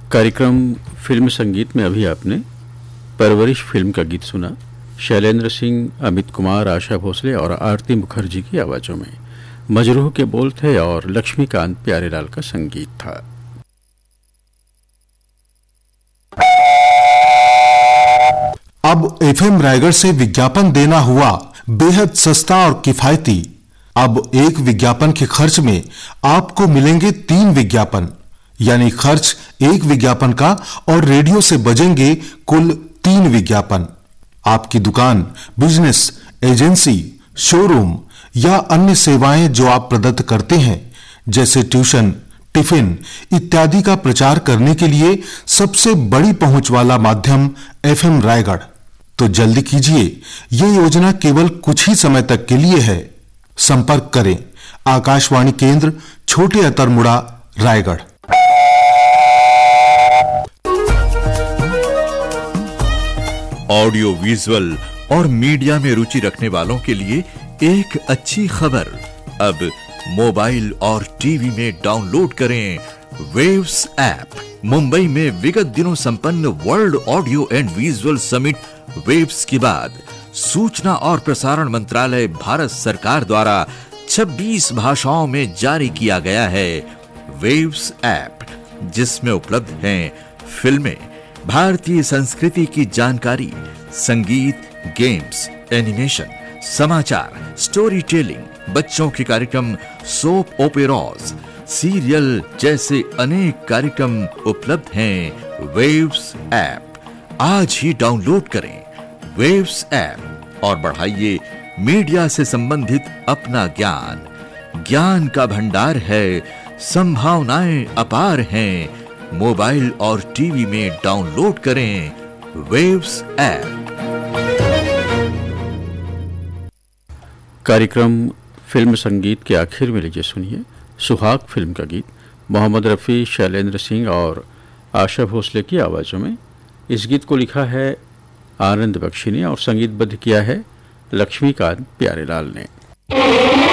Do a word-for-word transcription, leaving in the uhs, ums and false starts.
कार्यक्रम फिल्म संगीत में अभी आपने परवरिश फिल्म का गीत सुना। शैलेंद्र सिंह, अमित कुमार, आशा भोसले और आरती मुखर्जी की आवाजों में। मजरूह के बोल थे और लक्ष्मीकांत प्यारेलाल का संगीत था। अब एफएम रायगढ़ से विज्ञापन देना हुआ बेहद सस्ता और किफायती। अब एक विज्ञापन के खर्च में आपको मिलेंगे तीन विज्ञापन, यानी खर्च एक विज्ञापन का और रेडियो से बजेंगे कुल तीन विज्ञापन। आपकी दुकान, बिजनेस, एजेंसी, शोरूम या अन्य सेवाएं जो आप प्रदत्त करते हैं, जैसे ट्यूशन, टिफिन इत्यादि का प्रचार करने के लिए सबसे बड़ी पहुंच वाला माध्यम एफएम रायगढ़। तो जल्दी कीजिए, यह योजना केवल कुछ ही समय तक के लिए है। संपर्क करें आकाशवाणी केंद्र, छोटे अतरमुड़ा, रायगढ़। ऑडियो विजुअल और मीडिया में रुचि रखने वालों के लिए एक अच्छी खबर। अब मोबाइल और टीवी में डाउनलोड करें वेव्स ऐप। मुंबई में विगत दिनों संपन्न world audio and visual summit waves के बाद सूचना और प्रसारण मंत्रालय भारत सरकार द्वारा छब्बीस भाषाओं में जारी किया गया है वेव्स ऐप, जिसमें उपलब्ध हैं फिल्में, भारतीय संस्कृति की जानकारी, संगीत, गेम्स, एनिमेशन, समाचार, स्टोरी टेलिंग, बच्चों के कार्यक्रम, सोप ओपेराज, सीरियल जैसे अनेक कार्यक्रम उपलब्ध हैं वेव्स ऐप। आज ही डाउनलोड करें वेव्स ऐप और बढ़ाइए मीडिया से संबंधित अपना ज्ञान। ज्ञान का भंडार है, संभावनाएं अपार हैं। मोबाइल और टीवी में डाउनलोड करें वेव्स ऐप। कार्यक्रम फिल्म संगीत के आखिर में लीजिए सुनिए सुहाग फिल्म का गीत। मोहम्मद रफ़ी, शैलेंद्र सिंह और आशा भोसले की आवाज़ों में। इस गीत को लिखा है आनंद बख्शी ने और संगीतबद्ध किया है लक्ष्मीकांत प्यारेलाल ने।